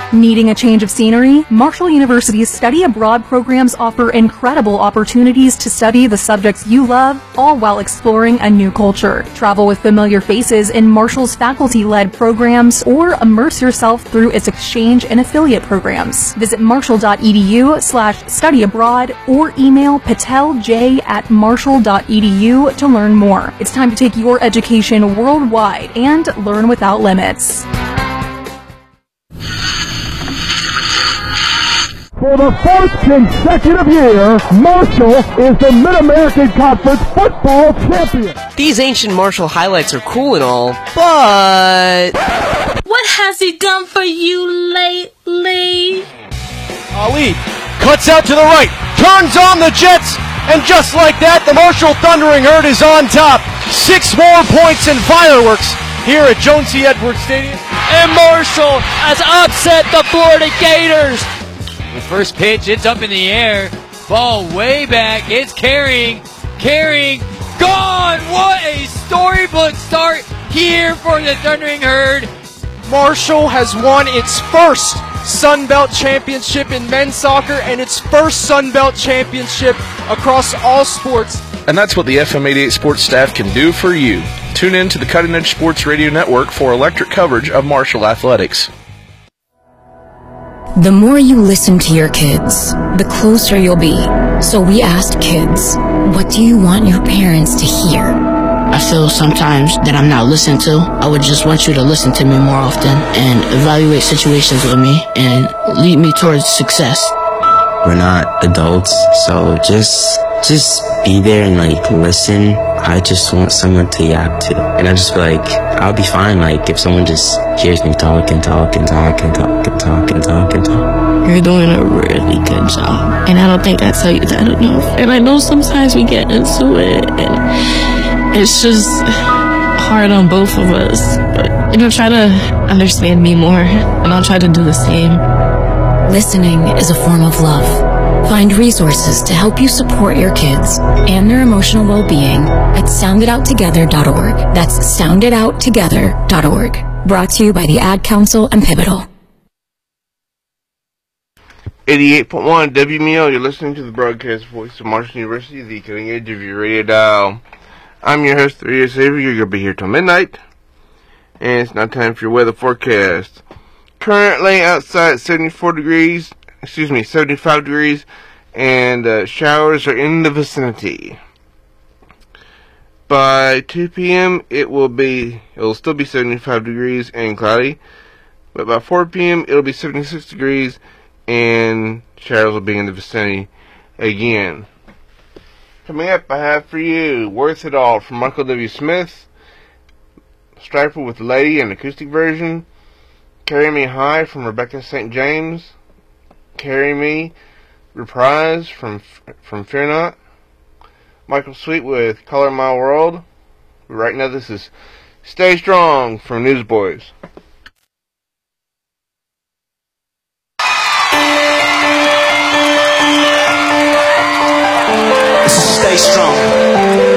Needing a change of scenery? Marshall University's study abroad programs offer incredible opportunities to study the subjects you love, all while exploring a new culture. Travel with familiar faces in Marshall's faculty-led programs or immerse yourself through its exchange and affiliate programs. Visit marshall.edu/study abroad or email patelj@marshall.edu to learn more. It's time to take your education worldwide and learn without limits. For the fourth consecutive year, Marshall is the Mid-American Conference football champion. These ancient Marshall highlights are cool and all, but... what has he done for you lately? Ali cuts out to the right, turns on the Jets, and just like that, the Marshall Thundering Herd is on top. 6 more points and fireworks here at Joan C. Edwards Stadium. And Marshall has upset the Florida Gators. The first pitch, it's up in the air. Ball way back. It's carrying, gone. What a storybook start here for the Thundering Herd. Marshall has won its first Sun Belt Championship in men's soccer and its first Sun Belt Championship across all sports. And that's what the FM 88 sports staff can do for you. Tune in to the Cutting Edge Sports Radio Network for electric coverage of Marshall athletics. The more you listen to your kids, the closer you'll be. So we asked kids, what do you want your parents to hear? I feel sometimes that I'm not listened to. I would just want you to listen to me more often and evaluate situations with me and lead me towards success. We're not adults, so just be there and listen. I just want someone to yap to. And I just feel like I'll be fine if someone just hears me talk and talk and talk and talk and talk and talk and talk. You're doing a really good job. And I don't think I tell you that enough. And I know sometimes we get into it and it's just hard on both of us. But try to understand me more and I'll try to do the same. Listening is a form of love. Find resources to help you support your kids and their emotional well-being at sounditouttogether.org. That's sounditouttogether.org. Brought to you by the Ad Council and Pivotal. 88.1 WMEL, you're listening to the broadcast voice of Marshall University, the cutting edge of your radio dial. I'm your host, 3 Year Savior. You're going to be here till midnight. And it's now time for your weather forecast. Currently outside 75 degrees, and showers are in the vicinity. By 2 p.m. it'll still be 75 degrees and cloudy, but by 4 p.m. it'll be 76 degrees and showers will be in the vicinity again. Coming up, I have for you Worth It All from Michael W. Smith, Striper with Lady, an acoustic version, Carry Me High from Rebecca St. James, Carry Me, reprise from Fear Not, Michael Sweet with Color My World. Right now this is Stay Strong from Newsboys. This is Stay Strong.